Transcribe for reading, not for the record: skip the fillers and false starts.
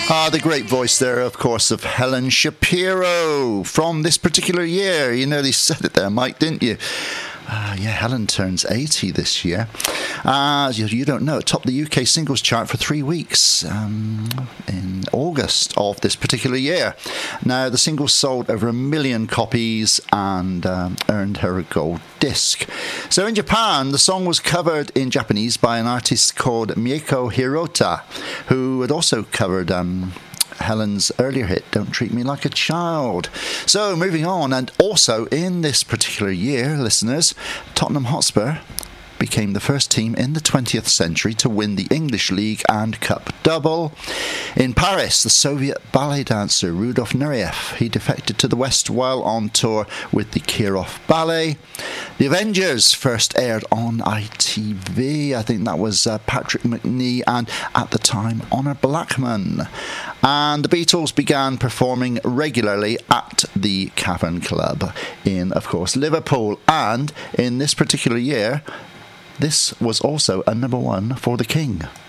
The great voice there, of course, of Helen Shapiro from this particular year. You nearly said it there, Mike, didn't you? Helen turns 80 this year. You don't know, it topped the UK singles chart for 3 weeks in August of this particular year. Now, the single sold over 1 million copies and earned her a gold disc. So in Japan, the song was covered in Japanese by an artist called Mieko Hirota, who had also covered Helen's earlier hit, Don't Treat Me Like a Child. So moving on, and also in this particular year, listeners, Tottenham Hotspur became the first team in the 20th century to win the English League and Cup double. In Paris, the Soviet ballet dancer Rudolf Nureyev, he defected to the West while on tour with the Kirov Ballet. The Avengers first aired on ITV. I think that was Patrick Macnee and, at the time, Honor Blackman. And the Beatles began performing regularly at the Cavern Club in, of course, Liverpool. And in this particular year, this was also a number one for The King.